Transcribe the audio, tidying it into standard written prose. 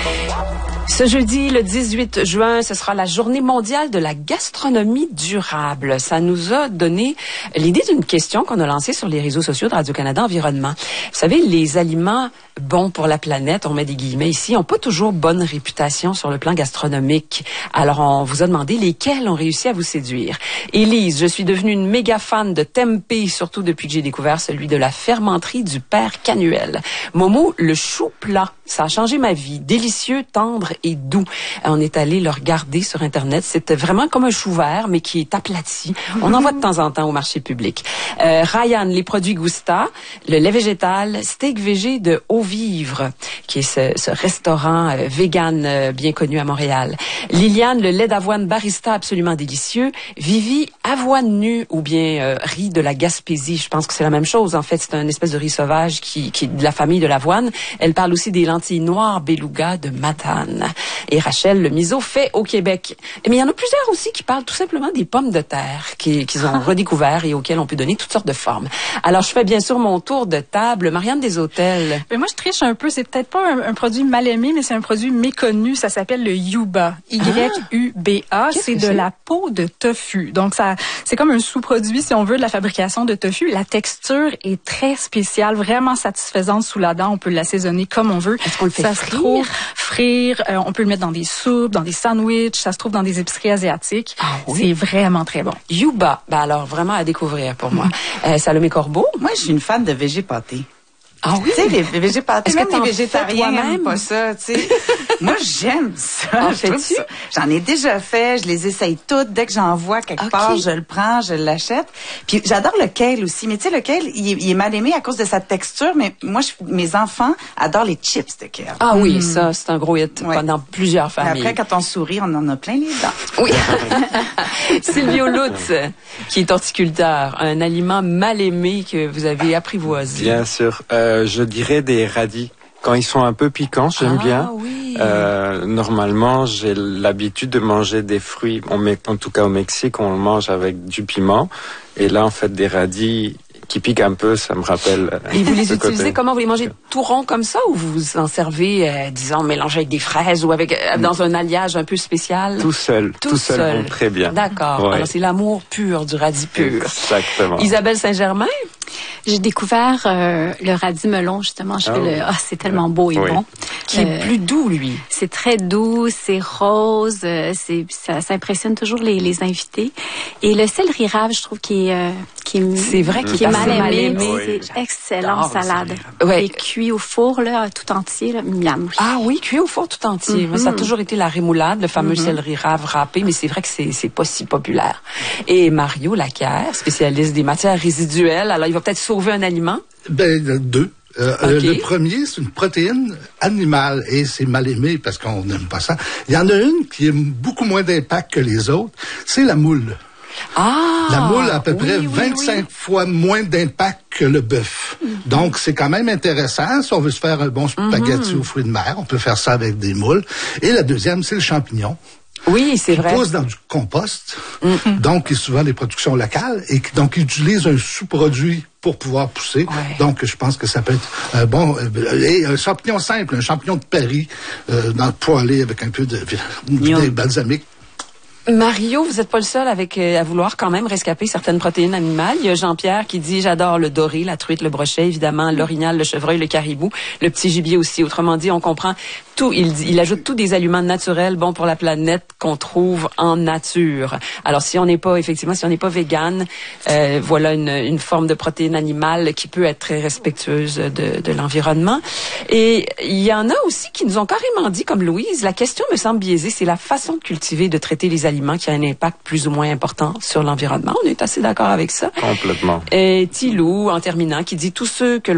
Ce jeudi, le 18 juin, ce sera la journée mondiale de la gastronomie durable. Ça nous a donné l'idée d'une question qu'on a lancée sur les réseaux sociaux de Radio-Canada Environnement. Vous savez, les aliments bons pour la planète, on met des guillemets ici, n'ont pas toujours bonne réputation sur le plan gastronomique. Alors, on vous a demandé lesquels ont réussi à vous séduire. Élise, je suis devenue une méga fan de tempeh, surtout depuis que j'ai découvert celui de la fermenterie du Père Canuel. Momo, le chou plat, ça a changé ma vie. Délicieux, tendre et doux. On est allé le regarder sur Internet. C'est vraiment comme un chou vert, mais qui est aplati. On en voit de temps en temps au marché public. Ryan, les produits Gusta, le lait végétal, steak végé de Au Vivre, qui est ce restaurant vegan bien connu à Montréal. Liliane, le lait d'avoine barista absolument délicieux. Vivi, avoine nue ou bien riz de la Gaspésie. Je pense que c'est la même chose. En fait, c'est une espèce de riz sauvage qui est de la famille de l'avoine. Elle parle aussi des lentilles noires beluga de Matane. Et Rachel, le miso fait au Québec. Mais il y en a plusieurs aussi qui parlent tout simplement des pommes de terre qu'ils ont redécouvert et auxquelles on peut donner toutes sortes de formes. Alors, je fais bien sûr mon tour de table. Marianne des Hôtels. Mais moi, je triche un peu. C'est peut-être pas un produit mal aimé, mais c'est un produit méconnu. Ça s'appelle le Yuba. Y-U-B-A. C'est de la peau de tofu. Donc, c'est comme un sous-produit, si on veut, de la fabrication de tofu. La texture est très spéciale, vraiment satisfaisante sous la dent. On peut l'assaisonner comme on veut. Est-ce qu'on le fait frire? On peut le mettre dans des soupes, dans des sandwichs. Ça se trouve dans des épiceries asiatiques. Ah, oui? C'est vraiment très bon. Yuba. Ben alors, vraiment à découvrir pour moi. Salomé Corbeau? Moi, je suis une fan de végé-pâté. Ah oui? Tu sais, les végé-pâtés, même les végétariens n'aiment pas ça, tu sais. Moi, j'aime ça. En fais-tu? J'en ai déjà fait, je les essaye toutes. Dès que j'en vois quelque part, je le prends, je l'achète. Puis j'adore le kale aussi. Mais tu sais, le kale, il est mal aimé à cause de sa texture. Mais moi, mes enfants adorent les chips de kale. Ah oui, ça, c'est un gros hit dans plusieurs familles. Et après, quand on sourit, on en a plein les dents. Oui. Silvio Lutz, qui est horticulteur, un aliment mal aimé que vous avez apprivoisé. Bien sûr. Je dirais des radis. Quand ils sont un peu piquants, j'aime bien. Oui. Normalement, j'ai l'habitude de manger des fruits. En tout cas, au Mexique, on le mange avec du piment. Et là, en fait, des radis qui piquent un peu, ça me rappelle. Et vous les utilisez comment? Vous les mangez tout rond comme ça ou vous en servez, disons, mélangés avec des fraises ou avec dans un alliage un peu spécial? Tout seul vont très bien. D'accord. Ouais. Alors, c'est l'amour pur du radis pur. Exactement. Isabelle Saint-Germain? J'ai découvert le radis melon, justement. C'est tellement beau et bon. Qui est plus doux, lui. C'est très doux, c'est rose, ça impressionne toujours les invités. Et le céleri rave, je trouve qui est c'est vrai qu'il est mal aimé. Oui. C'est excellent salade. Ouais. Et cuit au four, là, tout entier, là, miam. Ah oui, cuit au four tout entier. Moi, ça a toujours été la rémoulade, le fameux céleri rave râpé, mais c'est vrai que c'est pas si populaire. Et Mario Lacaire, spécialiste des matières résiduelles, alors il va peut-être sauver un aliment? Deux. Le premier, c'est une protéine animale et c'est mal aimé parce qu'on n'aime pas ça. Il y en a une qui a beaucoup moins d'impact que les autres, c'est la moule. La moule a à peu près 25 fois moins d'impact que le bœuf. Donc, c'est quand même intéressant. Si on veut se faire un bon spaghetti aux fruits de mer, on peut faire ça avec des moules. Et la deuxième, c'est le champignon. Oui, c'est vrai. Qui pousse dans du compost, donc qui est souvent des productions locales, et donc qui utilise un sous-produit pour pouvoir pousser. Ouais. Donc, je pense que ça peut être bon. Et un champignon simple, un champignon de Paris, poêlé avec un peu de vinaigre balsamique. Mario, vous n'êtes pas le seul à vouloir quand même rescaper certaines protéines animales. Il y a Jean-Pierre qui dit « J'adore le doré, la truite, le brochet, évidemment, l'orignal, le chevreuil, le caribou, le petit gibier aussi. » Autrement dit, on comprend tout. Il ajoute tous des aliments naturels bons pour la planète qu'on trouve en nature. Alors, si on n'est pas vegan, voilà une forme de protéine animale qui peut être très respectueuse de l'environnement. Et il y en a aussi qui nous ont carrément dit, comme Louise, la question me semble biaisée, c'est la façon de cultiver, de traiter les aliments qui a un impact plus ou moins important sur l'environnement. On est assez d'accord avec ça. Complètement. Et Thilou, en terminant, qui dit tous ceux que